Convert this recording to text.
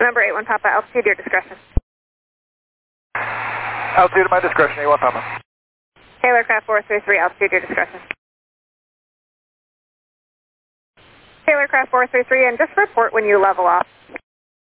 Number 81 Papa, altitude, your discretion. Altitude at my discretion, 81 Papa. Taylor Craft 433, altitude, your discretion. Taylor Craft 433, and just report when you level off.